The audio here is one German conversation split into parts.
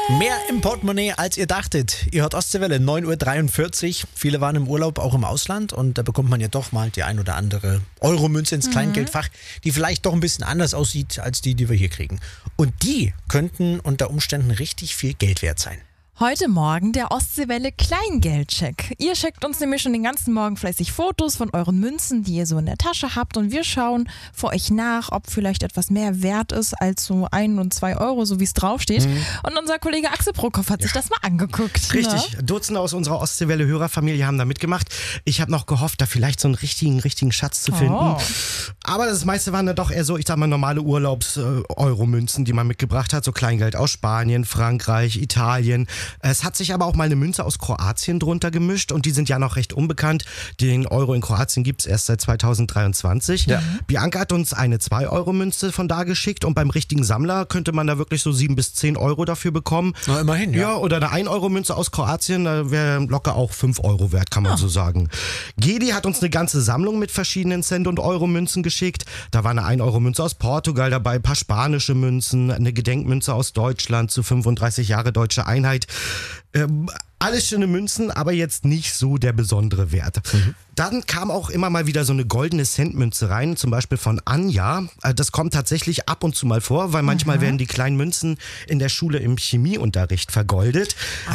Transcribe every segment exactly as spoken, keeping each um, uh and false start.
Mehr im Portemonnaie, als ihr dachtet. Ihr hört Ostseewelle, neun Uhr dreiundvierzig. Viele waren im Urlaub, auch im Ausland. Und da bekommt man ja doch mal die ein oder andere Euromünze ins Kleingeldfach, die vielleicht doch ein bisschen anders aussieht als die, die wir hier kriegen. Und die könnten unter Umständen richtig viel Geld wert sein. Heute Morgen der Ostseewelle Kleingeldcheck. Ihr schickt uns nämlich schon den ganzen Morgen fleißig Fotos von euren Münzen, die ihr so in der Tasche habt, und wir schauen für euch nach, ob vielleicht etwas mehr wert ist als so ein und zwei Euro, so wie es draufsteht. Mhm. Und unser Kollege Axel Prokop hat ja. sich das mal angeguckt. Richtig, ne? Dutzende aus unserer Ostseewelle-Hörerfamilie haben da mitgemacht. Ich habe noch gehofft, da vielleicht so einen richtigen, richtigen Schatz zu finden. Oh. Aber das meiste waren dann doch eher so, ich sag mal, normale Urlaubs-Euro-Münzen, die man mitgebracht hat. So Kleingeld aus Spanien, Frankreich, Italien. Es hat sich aber auch mal eine Münze aus Kroatien drunter gemischt und die sind ja noch recht unbekannt. Den Euro in Kroatien gibt es erst seit zweitausenddreiundzwanzig. Ja. Bianca hat uns eine zwei Euro Münze von da geschickt und beim richtigen Sammler könnte man da wirklich so sieben bis zehn Euro dafür bekommen. Na, immerhin, ja. Ja, oder eine ein Euro Münze aus Kroatien, da wäre locker auch fünf Euro wert, kann man ja. so sagen. Gedi hat uns eine ganze Sammlung mit verschiedenen Cent- und Euro-Münzen geschickt. Da war eine ein Euro Münze aus Portugal dabei, ein paar spanische Münzen, eine Gedenkmünze aus Deutschland zu fünfunddreißig Jahre Deutsche Einheit. Ähm, alles schöne Münzen, aber jetzt nicht so der besondere Wert. Mhm. Dann kam auch immer mal wieder so eine goldene Centmünze rein, zum Beispiel von Anja. Das kommt tatsächlich ab und zu mal vor, weil manchmal mhm. werden die kleinen Münzen in der Schule im Chemieunterricht vergoldet.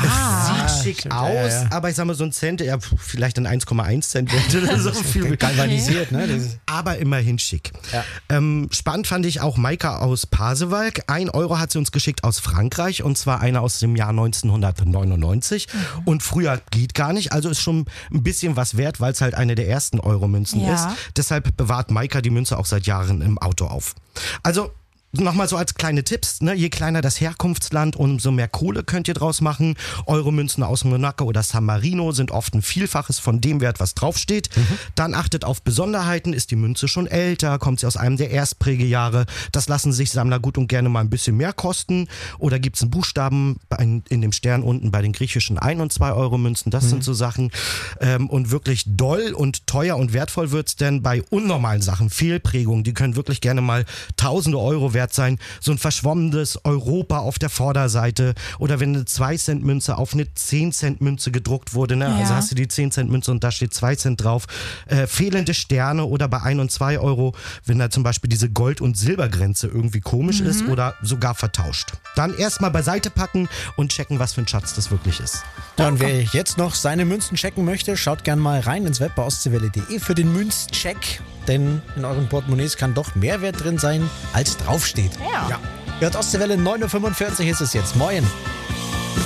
Ah, Sieht schick stimmt, aus, ja, ja. aber ich sag mal so ein Cent, ja, vielleicht ein eins Komma eins Cent wert oder so. Viel galvanisiert, ne? Das aber immerhin schick. Ja. Ähm, spannend fand ich auch Maika aus Pasewalk. Ein Euro hat sie uns geschickt aus Frankreich und zwar einer aus dem Jahr neunzehnhundertneunundneunzig. Mhm. Und früher geht gar nicht, also ist schon ein bisschen was wert, weil es halt eine der ersten Euromünzen ja. ist. Deshalb bewahrt Maika die Münze auch seit Jahren im Auto auf. Also nochmal so als kleine Tipps, ne? Je kleiner das Herkunftsland, umso mehr Kohle könnt ihr draus machen. Euromünzen aus Monaco oder San Marino sind oft ein Vielfaches von dem Wert, was draufsteht. Mhm. Dann achtet auf Besonderheiten. Ist die Münze schon älter? Kommt sie aus einem der Erstprägejahre? Das lassen sich Sammler gut und gerne mal ein bisschen mehr kosten. Oder gibt es einen Buchstaben in, in dem Stern unten bei den griechischen ein und zwei Euro Münzen? Das mhm. sind so Sachen. Ähm, und wirklich doll und teuer und wertvoll wird's denn bei unnormalen Sachen. Fehlprägungen, die können wirklich gerne mal tausende Euro wert sein. So ein verschwommenes Europa auf der Vorderseite oder wenn eine zwei Cent Münze auf eine zehn Cent Münze gedruckt wurde, ne? Ja. Also hast du die zehn Cent Münze und da steht zwei Cent drauf. Äh, fehlende Sterne oder bei ein und zwei Euro, wenn da zum Beispiel diese Gold- und Silbergrenze irgendwie komisch mhm. ist oder sogar vertauscht. Dann erstmal beiseite packen und checken, was für ein Schatz das wirklich ist. Ja, und wer jetzt noch seine Münzen checken möchte, schaut gerne mal rein ins Web bei ostseewelle punkt de für den Münzcheck. Denn in euren Portemonnaies kann doch mehr Wert drin sein, als draufsteht. Ja. ja. Ihr hört Ostseewelle, neun Uhr fünfundvierzig ist es jetzt. Moin.